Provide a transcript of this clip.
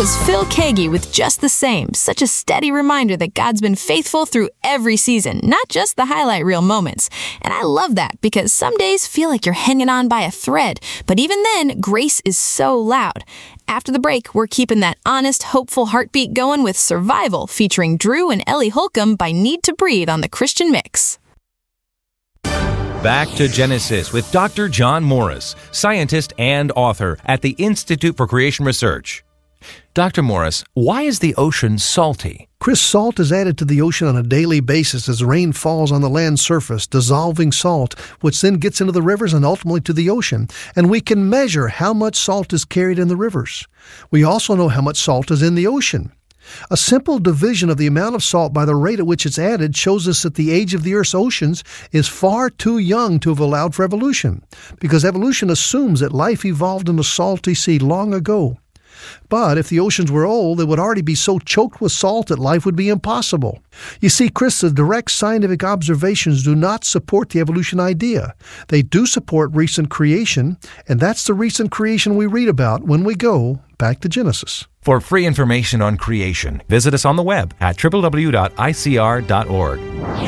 was Phil Keaggy with Just the Same, such a steady reminder that God's been faithful through every season, not just the highlight reel moments. And I love that because some days feel like you're hanging on by a thread, but even then, grace is so loud. After the break, we're keeping that honest, hopeful heartbeat going with Survival, featuring Drew and Ellie Holcomb by Need to Breathe on the Christian Mix. Back to Genesis with Dr. John Morris, scientist and author at the Institute for Creation Research. Dr. Morris, why is the ocean salty? Chris, salt is added to the ocean on a daily basis as rain falls on the land surface, dissolving salt, which then gets into the rivers and ultimately to the ocean. And we can measure how much salt is carried in the rivers. We also know how much salt is in the ocean. A simple division of the amount of salt by the rate at which it's added shows us that the age of the Earth's oceans is far too young to have allowed for evolution, because evolution assumes that life evolved in a salty sea long ago. But if the oceans were old, they would already be so choked with salt that life would be impossible. You see, Chris, the direct scientific observations do not support the evolution idea. They do support recent creation, and that's the recent creation we read about when we go back to Genesis. For free information on creation, visit us on the web at www.icr.org.